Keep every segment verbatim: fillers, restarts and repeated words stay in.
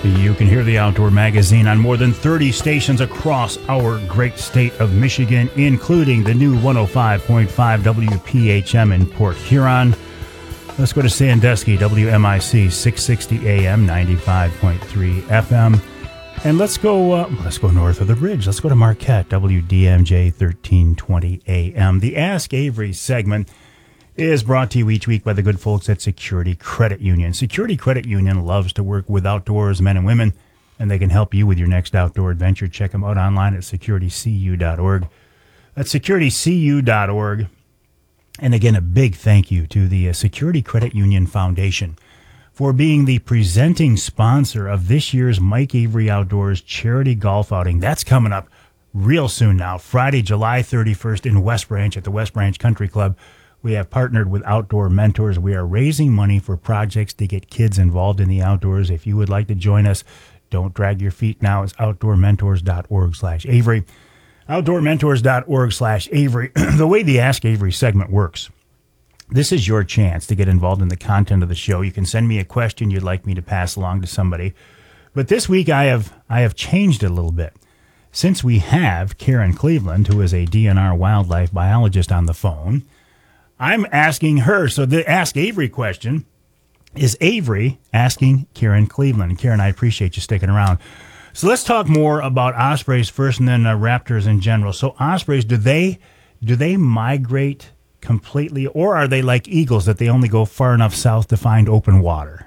You can hear the Outdoor Magazine on more than thirty stations across our great state of Michigan, including the new one oh five point five W P H M in Port Huron. Let's go to Sandusky, W M I C six sixty A M, ninety-five point three F M. And let's go uh, let's go north of the bridge. Let's go to Marquette, W D M J thirteen twenty A M. The Ask Avery segment is brought to you each week by the good folks at Security Credit Union. Security Credit Union loves to work with outdoors men and women, and they can help you with your next outdoor adventure. Check them out online at security c u dot org. That's security c u dot org. And again, a big thank you to the uh, Security Credit Union Foundation for being the presenting sponsor of this year's Mike Avery Outdoors charity golf outing. That's coming up real soon now, Friday, July thirty-first in West Branch at the West Branch Country Club. We have partnered with Outdoor Mentors. We are raising money for projects to get kids involved in the outdoors. If you would like to join us, don't drag your feet now. It's outdoor mentors dot org slash Avery. outdoor mentors dot org slash Avery. The way the Ask Avery segment works, this is your chance to get involved in the content of the show. You can send me a question you'd like me to pass along to somebody. But this week I have I have changed it a little bit. Since we have Karen Cleveland, who is a D N R wildlife biologist, on the phone, I'm asking her. So the Ask Avery question is Avery asking Karen Cleveland. Karen, I appreciate you sticking around. So let's talk more about ospreys first, and then uh, raptors in general. So ospreys, do they do they migrate completely, or are they like eagles that they only go far enough south to find open water?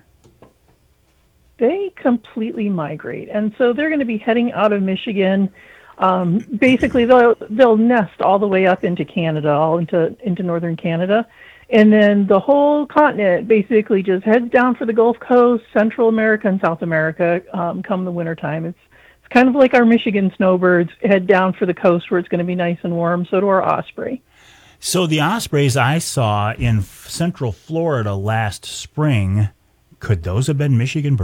They completely migrate, and so they're going to be heading out of Michigan. Um, basically, they'll they'll nest all the way up into Canada, all into into northern Canada, and then the whole continent basically just heads down for the Gulf Coast, Central America, and South America. Um, come the wintertime, it's it's kind of like our Michigan snowbirds head down for the coast where it's going to be nice and warm. So do our osprey. So the ospreys I saw in Central Florida last spring, could those have been Michigan birds?